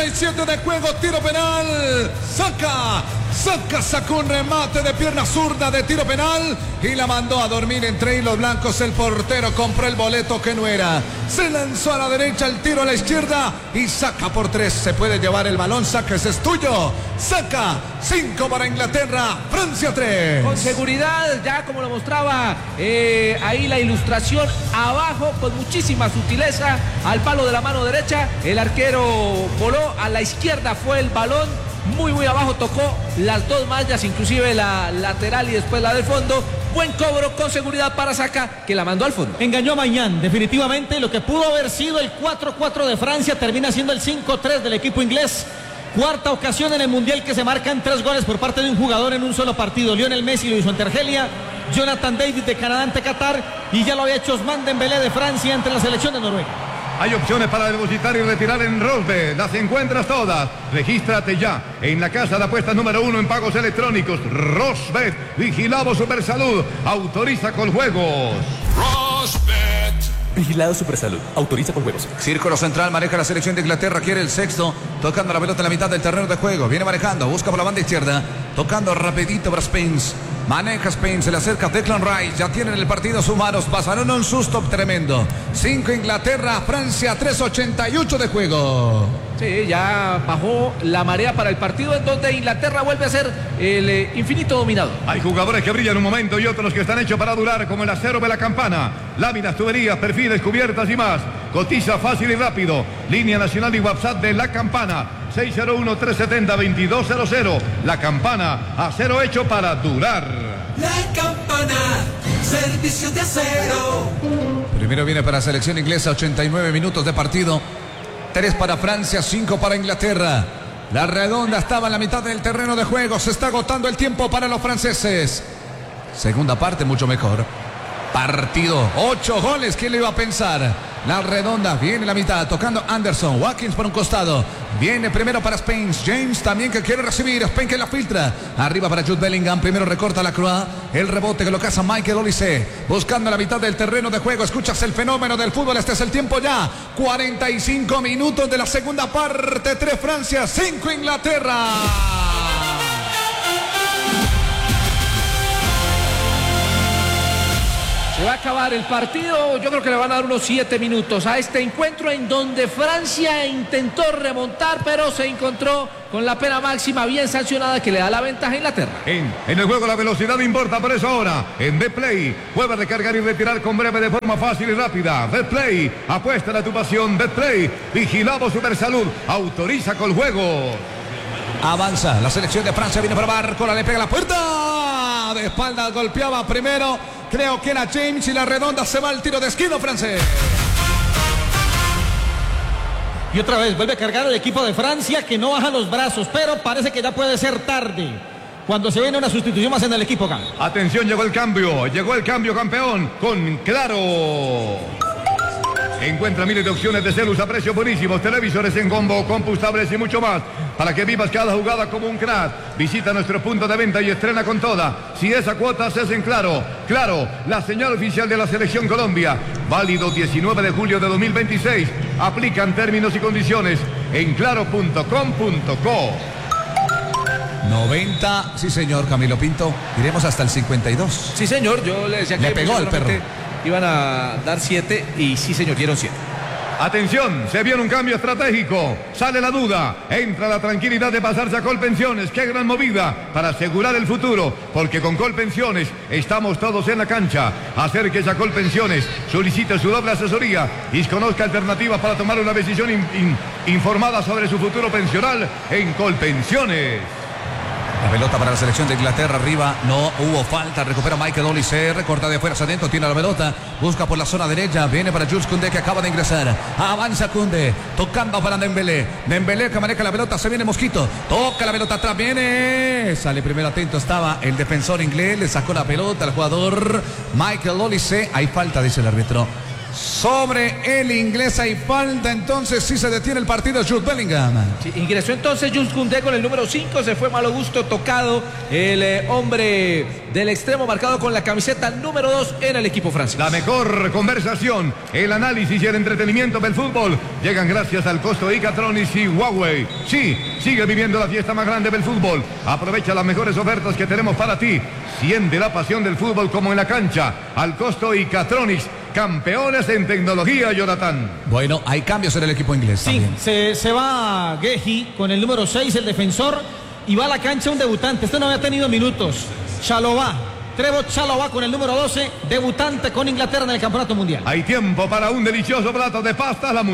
37 de juego, tiro penal. Sacó un remate de pierna zurda de tiro penal y la mandó a dormir entre hilos blancos. El portero compró el boleto que no era. Se lanzó a la derecha, el tiro a la izquierda y saca por 3. Se puede llevar el balón, Saka, ese es tuyo. Saka, 5 para Inglaterra, Francia 3. Con seguridad, ya como lo mostraba ahí la ilustración abajo, con muchísima sutileza, al palo de la mano derecha. El arquero voló a la izquierda, fue el balón. Muy abajo, tocó las dos mallas, inclusive la lateral y después la del fondo. Buen cobro con seguridad para Saka, que la mandó al fondo. Engañó a Maignan, definitivamente. Lo que pudo haber sido el 4-4 de Francia termina siendo el 5-3 del equipo inglés. Cuarta ocasión en el Mundial que se marcan 3 goles por parte de un jugador en un solo partido. Lionel Messi lo hizo ante Argelia, Jonathan David de Canadá ante Qatar y ya lo había hecho Ousmane Dembélé de Francia ante la selección de Noruega. Hay opciones para depositar y retirar en Rosbet. Las encuentras todas. Regístrate ya en la casa de apuestas número 1 en pagos electrónicos. Rosbet. Vigilado Supersalud. Autoriza con juegos. Rosbet. Vigilado Supersalud. Autoriza con juegos. Círculo central, maneja la selección de Inglaterra. Quiere el sexto. Tocando la pelota en la mitad del terreno de juego. Viene manejando. Busca por la banda izquierda. Tocando rapidito para Spence. Maneja Spain, se le acerca Declan Rice. Ya tienen el partido a sus manos. Pasaron un susto tremendo. 5 Inglaterra, Francia 3:88 de juego. Sí, ya bajó la marea para el partido en donde Inglaterra vuelve a ser el infinito dominador. Hay jugadores que brillan un momento y otros que están hechos para durar, como el acero de la campana. Láminas, tuberías, perfiles, cubiertas y más. Cotiza fácil y rápido. Línea nacional y WhatsApp de La Campana. 601-370-2200. La Campana, acero hecho para durar. La Campana, servicio de acero. Primero viene para la selección inglesa, 89 minutos de partido. 3 para Francia, 5 para Inglaterra. La redonda estaba en la mitad del terreno de juego. Se está agotando el tiempo para los franceses. Segunda parte mucho mejor. Partido, 8 goles, ¿quién le iba a pensar? La redonda, viene la mitad, tocando Anderson, Watkins por un costado, viene primero para Spence, James también que quiere recibir, Spence que la filtra, arriba para Jude Bellingham, primero recorta la Croix, el rebote que lo caza Michael Olise, buscando la mitad del terreno de juego, escuchas el fenómeno del fútbol, este es el tiempo ya, 45 minutos de la segunda parte, 3 Francia, 5 Inglaterra. Se va a acabar el partido, yo creo que le van a dar unos 7 minutos a este encuentro en donde Francia intentó remontar, pero se encontró con la pena máxima bien sancionada que le da la ventaja a Inglaterra. En el juego la velocidad importa, por eso ahora en Betplay puedes recargar y retirar con breve de forma fácil y rápida. Betplay, apuesta a tu pasión. Betplay, vigilado Supersalud, autoriza con juego. Avanza, la selección de Francia viene para Barcola, le pega la puerta, de espalda golpeaba primero, creo que era James y la redonda se va al tiro de esquina francés. Y otra vez vuelve a cargar el equipo de Francia que no baja los brazos, pero parece que ya puede ser tarde. Cuando se viene una sustitución más en el equipo acá. Atención, llegó el cambio campeón con Claro. Encuentra miles de opciones de celus a precios buenísimos, televisores en combo, compostables y mucho más. Para que vivas cada jugada como un crack. Visita nuestro punto de venta y estrena con toda. Si es a cuotas es en Claro. Claro, la señal oficial de la Selección Colombia. Válido 19 de julio de 2026. Aplican términos y condiciones en claro.com.co. 90, sí señor, Camilo Pinto. Iremos hasta el 52. Sí señor, yo le decía que le pegó al perro. Iban a dar 7 y sí señor, dieron 7. Atención, se viene un cambio estratégico. Sale la duda, entra la tranquilidad de pasarse a Colpensiones. Qué gran movida para asegurar el futuro, porque con Colpensiones estamos todos en la cancha. Acérquese a Colpensiones, solicite su doble asesoría y conozca alternativas para tomar una decisión informada sobre su futuro pensional en Colpensiones. La pelota para la selección de Inglaterra, arriba, no hubo falta, recupera Michael Olise, recorta de afuera hacia adentro, tiene la pelota, busca por la zona derecha, viene para Jules Koundé que acaba de ingresar, avanza Koundé, tocando para Dembélé que maneja la pelota, se viene Mosquito, toca la pelota atrás, viene, sale primero atento, estaba el defensor inglés, le sacó la pelota al jugador Michael Olise, hay falta, dice el árbitro. sobre el inglés. Hay falta, entonces sí se detiene el partido. Jude Bellingham. Sí, ingresó entonces Jules Koundé con el número 5, se fue malo gusto tocado el hombre del extremo marcado con la camiseta número 2 en el equipo francés. La mejor conversación, el análisis y el entretenimiento del fútbol llegan gracias al Costo y Catronics y Huawei. Sí, sigue viviendo la fiesta más grande del fútbol. Aprovecha las mejores ofertas que tenemos para ti. Siente la pasión del fútbol como en la cancha. Al Costo y Catronics, campeones en tecnología, Jonathan. Bueno, hay cambios en el equipo inglés. Sí, se va Guehi con el número 6, el defensor, y va a la cancha un debutante. Este no había tenido minutos. Trevoh Chalobah con el número 12, debutante con Inglaterra en el Campeonato Mundial. Hay tiempo para un delicioso plato de pasta a la